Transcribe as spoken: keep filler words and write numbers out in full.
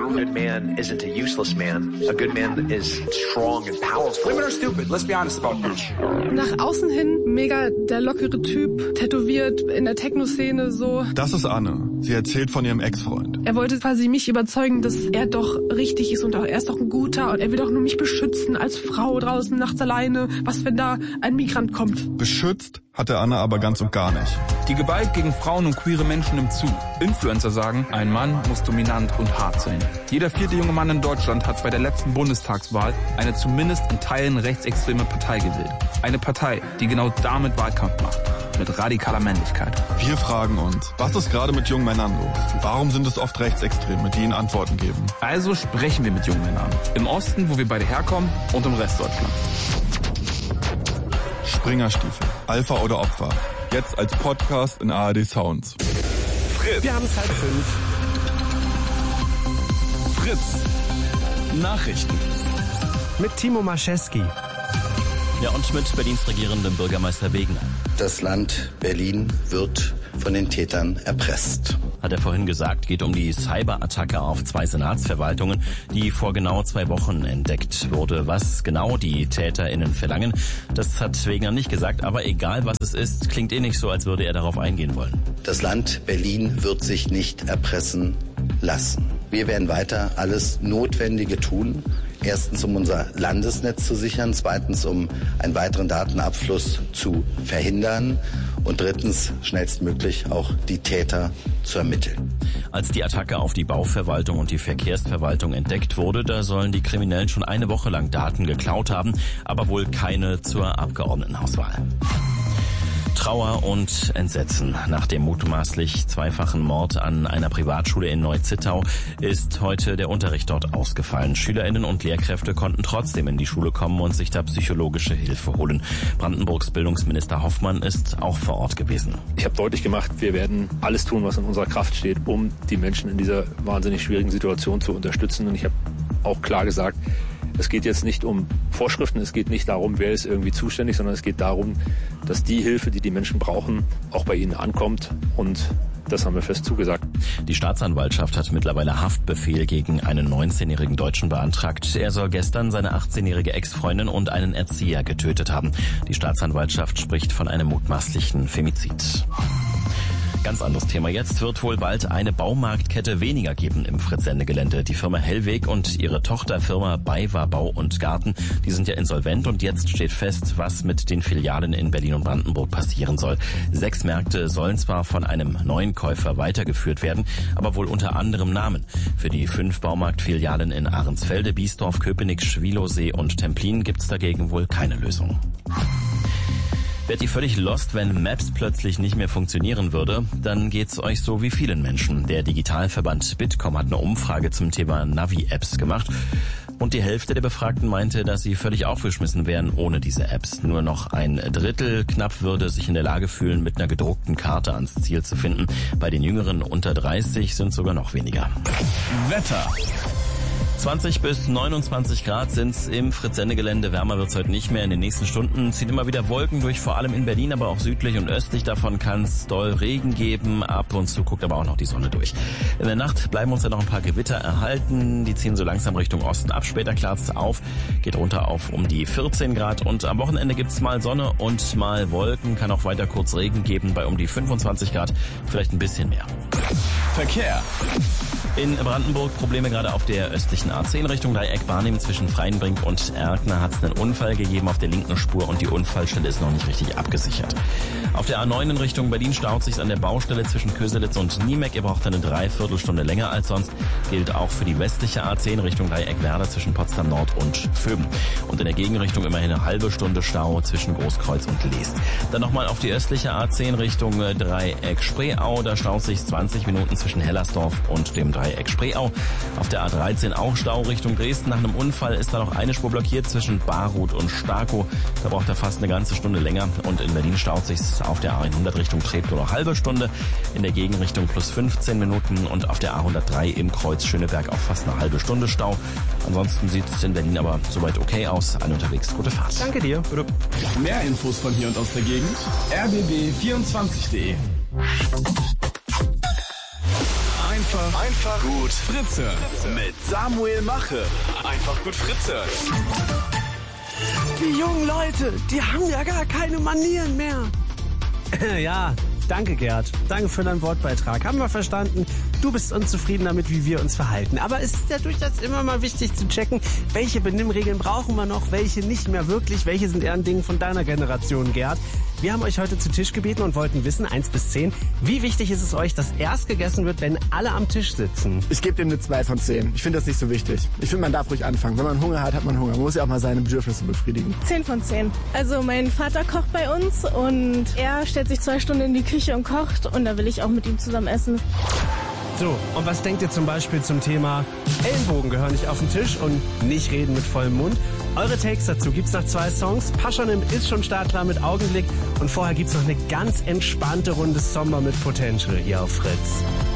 good man isn't a useless man. A good man is strong and powerful. Women are stupid. Let's be honest about this. Nach außen hin mega der lockere Typ, tätowiert in der Techno-Szene so. Das ist Anne. Sie erzählt von ihrem Ex-Freund. Er wollte quasi mich überzeugen, dass er doch richtig ist und auch, er ist doch ein guter und er will doch nur mich beschützen als Frau draußen nachts alleine. Was, wenn da ein Migrant kommt? Beschützt hatte Anne aber ganz und gar nicht. Die Gewalt gegen Frauen und queere Menschen nimmt zu. Influencer sagen, ein Mann muss dominant und hart sein. Jeder vierte junge Mann in Deutschland hat bei der letzten Bundestagswahl eine zumindest in Teilen rechtsextreme Partei gewählt. Eine Partei, die genau damit Wahlkampf macht. Mit radikaler Männlichkeit. Wir fragen uns, was ist gerade mit jungen Männern los? Warum sind es oft Rechtsextreme, die ihnen Antworten geben? Also sprechen wir mit jungen Männern. Im Osten, wo wir beide herkommen, und im Rest Deutschlands. Springerstiefel, Alpha oder Opfer. Jetzt als Podcast in A R D Sounds. Fritz. Wir haben es halb fünf. Fritz. Nachrichten. Mit Timo Maschewski. Ja, und mit Berlins regierendem Bürgermeister Wegener. Das Land Berlin wird von den Tätern erpresst. Hat er vorhin gesagt, geht um die Cyberattacke auf zwei Senatsverwaltungen, die vor genau zwei Wochen entdeckt wurde. Was genau die TäterInnen verlangen, das hat Wegener nicht gesagt, aber egal was es ist, klingt eh nicht so, als würde er darauf eingehen wollen. Das Land Berlin wird sich nicht erpressen lassen. Wir werden weiter alles Notwendige tun. Erstens, um unser Landesnetz zu sichern, zweitens, um einen weiteren Datenabfluss zu verhindern und drittens, schnellstmöglich auch die Täter zu ermitteln. Als die Attacke auf die Bauverwaltung und die Verkehrsverwaltung entdeckt wurde, da sollen die Kriminellen schon eine Woche lang Daten geklaut haben, aber wohl keine zur Abgeordnetenhauswahl. Trauer und Entsetzen. Nach dem mutmaßlich zweifachen Mord an einer Privatschule in Neu-Zittau ist heute der Unterricht dort ausgefallen. SchülerInnen und Lehrkräfte konnten trotzdem in die Schule kommen und sich da psychologische Hilfe holen. Brandenburgs Bildungsminister Hoffmann ist auch vor Ort gewesen. Ich habe deutlich gemacht, wir werden alles tun, was in unserer Kraft steht, um die Menschen in dieser wahnsinnig schwierigen Situation zu unterstützen. Und ich habe auch klar gesagt, es geht jetzt nicht um Vorschriften, es geht nicht darum, wer ist irgendwie zuständig, sondern es geht darum, dass die Hilfe, die die Menschen brauchen, auch bei ihnen ankommt. Und das haben wir fest zugesagt. Die Staatsanwaltschaft hat mittlerweile Haftbefehl gegen einen neunzehnjährigen Deutschen beantragt. Er soll gestern seine achtzehnjährige Ex-Freundin und einen Erzieher getötet haben. Die Staatsanwaltschaft spricht von einem mutmaßlichen Femizid. Ganz anderes Thema. Jetzt wird wohl bald eine Baumarktkette weniger geben im Fritz-Sende-Gelände. Die Firma Hellweg und ihre Tochterfirma BayWa Bau und Garten, die sind ja insolvent und jetzt steht fest, was mit den Filialen in Berlin und Brandenburg passieren soll. Sechs Märkte sollen zwar von einem neuen Käufer weitergeführt werden, aber wohl unter anderem Namen. Für die fünf Baumarktfilialen in Ahrensfelde, Biesdorf, Köpenick, Schwilosee und Templin gibt's dagegen wohl keine Lösung. Werdet ihr völlig lost, wenn Maps plötzlich nicht mehr funktionieren würde? Dann geht's euch so wie vielen Menschen. Der Digitalverband Bitkom hat eine Umfrage zum Thema Navi-Apps gemacht. Und die Hälfte der Befragten meinte, dass sie völlig aufgeschmissen wären ohne diese Apps. Nur noch ein Drittel knapp würde sich in der Lage fühlen, mit einer gedruckten Karte ans Ziel zu finden. Bei den Jüngeren unter dreißig sind sogar noch weniger. Wetter. zwanzig bis neunundzwanzig Grad sind's im Fritz-Sende-Gelände. Wärmer wird's heute nicht mehr. In den nächsten Stunden ziehen immer wieder Wolken durch, vor allem in Berlin, aber auch südlich und östlich davon kann's doll Regen geben. Ab und zu guckt aber auch noch die Sonne durch. In der Nacht bleiben uns ja noch ein paar Gewitter erhalten. Die ziehen so langsam Richtung Osten ab. Später klart's auf, geht runter auf um die vierzehn Grad. Und am Wochenende gibt's mal Sonne und mal Wolken. Kann auch weiter kurz Regen geben bei um die fünfundzwanzig Grad. Vielleicht ein bisschen mehr. Verkehr. In Brandenburg Probleme gerade auf der östlichen A zehn Richtung Dreieck Barnim zwischen Freienbrink und Erkner hat es einen Unfall gegeben auf der linken Spur und die Unfallstelle ist noch nicht richtig abgesichert. Auf der A neun in Richtung Berlin staut sich an der Baustelle zwischen Köselitz und Niemek. Ihr braucht eine Dreiviertelstunde länger als sonst. Gilt auch für die westliche A zehn Richtung Dreieck Werder zwischen Potsdam Nord und Vöben. Und in der Gegenrichtung immerhin eine halbe Stunde Stau zwischen Großkreuz und Leest. Dann nochmal auf die östliche A zehn Richtung Dreieck Spreeau. Da staut sich zwanzig Minuten zwischen Hellersdorf und dem Dreieck Spreeau. Auf der A dreizehn auch Stau Richtung Dresden. Nach einem Unfall ist da noch eine Spur blockiert zwischen Baruth und Starkow. Da braucht er fast eine ganze Stunde länger. Und in Berlin staut sich auf der A hundert Richtung Treptow eine halbe Stunde. In der Gegenrichtung plus fünfzehn Minuten und auf der A hundertdrei im Kreuz Schöneberg auch fast eine halbe Stunde Stau. Ansonsten sieht es in Berlin aber soweit okay aus. Alle unterwegs, gute Fahrt. Danke dir. Bitte. Mehr Infos von hier und aus der Gegend. R B B vierundzwanzig punkt de Einfach, einfach gut Fritze. Mit Samuel Mache. Einfach gut Fritze. Die jungen Leute, die haben ja gar keine Manieren mehr. Ja, danke Gerd. Danke für deinen Wortbeitrag. Haben wir verstanden. Du bist unzufrieden damit, wie wir uns verhalten. Aber es ist ja durchaus immer mal wichtig zu checken, welche Benimmregeln brauchen wir noch, welche nicht mehr wirklich, welche sind eher ein Ding von deiner Generation, Gerd. Wir haben euch heute zu Tisch gebeten und wollten wissen, eins bis zehn, wie wichtig ist es euch, dass erst gegessen wird, wenn alle am Tisch sitzen? Ich gebe dem eine zwei von zehn. Ich finde das nicht so wichtig. Ich finde, man darf ruhig anfangen. Wenn man Hunger hat, hat man Hunger. Man muss ja auch mal seine Bedürfnisse befriedigen. zehn von zehn. Also mein Vater kocht bei uns und er stellt sich zwei Stunden in die Küche und kocht und da will ich auch mit ihm zusammen essen. So, und was denkt ihr zum Beispiel zum Thema Ellenbogen gehören nicht auf den Tisch und nicht reden mit vollem Mund? Eure Takes dazu gibt's nach zwei Songs. Paschonim ist schon startklar mit Augenblick und vorher gibt's noch eine ganz entspannte Runde Sommer mit Potential hier auf Fritz.